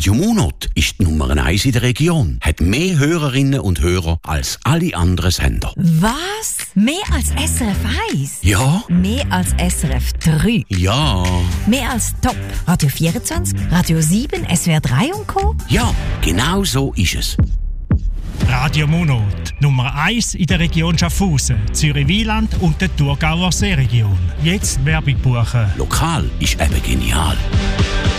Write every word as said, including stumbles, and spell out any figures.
Radio Monat ist die Nummer eins in der Region, hat mehr Hörerinnen und Hörer als alle anderen Sender. Was? Mehr als S R F eins? Ja. Mehr als S R F drei? Ja. Mehr als Top? Radio vierundzwanzig, Radio sieben, S W R drei und Co.? Ja, genau so ist es. Radio Monat, Nummer eins in der Region Schaffhausen, Zürich-Wieland und der Thurgauer Seeregion. Jetzt Werbung buchen. Lokal ist eben genial.